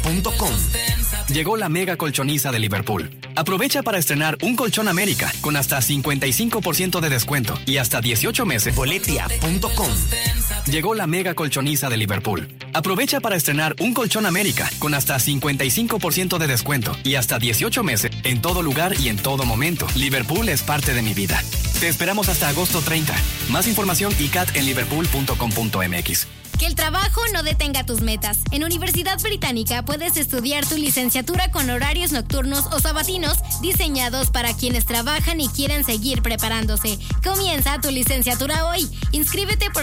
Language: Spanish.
Boletia.com. Llegó la mega colchoniza de Liverpool. Aprovecha para estrenar un colchón América con hasta 55% de descuento y hasta 18 meses. Boletia.com. Llegó la mega colchoniza de Liverpool. Aprovecha para estrenar un colchón América con hasta 55% de descuento y hasta 18 meses en todo lugar y en todo momento. Liverpool es parte de mi vida. Te esperamos hasta agosto 30. Más información ICAT en liverpool.com.mx. Que el trabajo no detenga tus metas. En Universidad Británica puedes estudiar tu licenciatura con horarios nocturnos o sabatinos diseñados para quienes trabajan y quieren seguir preparándose. Comienza tu licenciatura hoy. Inscríbete por